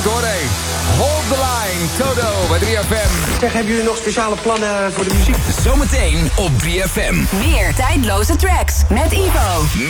goed hoor, hé. Hold the line, Toto bij 3FM. Zeg, hebben jullie nog speciale plannen voor de muziek? Zometeen op 3FM. Meer tijdloze tracks met Ivo.